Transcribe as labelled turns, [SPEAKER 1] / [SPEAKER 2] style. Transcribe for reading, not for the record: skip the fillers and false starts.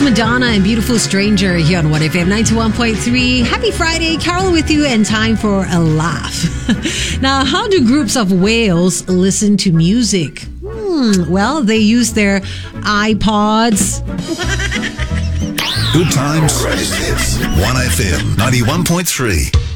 [SPEAKER 1] Madonna and Beautiful Stranger here on 1FM 91.3. Happy Friday, Carol with you, and time for a laugh. Now, how do groups of whales listen to music? Well, they use their iPods.
[SPEAKER 2] Good times. 1FM 91.3.